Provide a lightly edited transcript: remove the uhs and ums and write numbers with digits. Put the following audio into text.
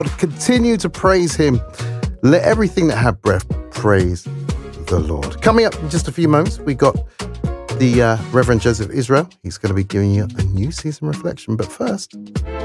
Continue to praise him. Let everything that have breath praise the Lord. Coming up in just a few moments, we got the Reverend Joseph Israel. He's going to be giving you a new season reflection. But first,